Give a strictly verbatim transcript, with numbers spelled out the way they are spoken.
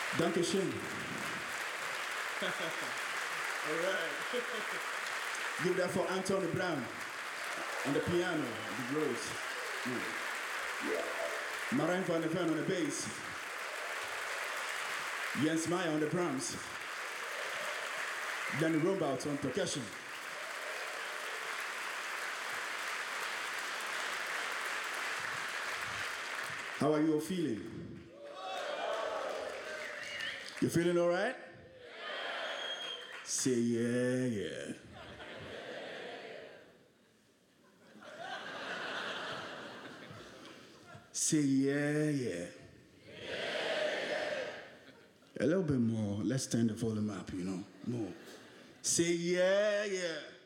Dankeschön. All right. Give that for Anthony Brown on the piano, the Rose. Yeah. Marijn van der Ven on the bass. Jens Meyer on the drums. Danny Rumbout on percussion. How are you all feeling? You feeling all right? Say yeah, yeah. Say yeah, yeah. A little bit more. Let's turn the volume up, you know. More. Say yeah, yeah.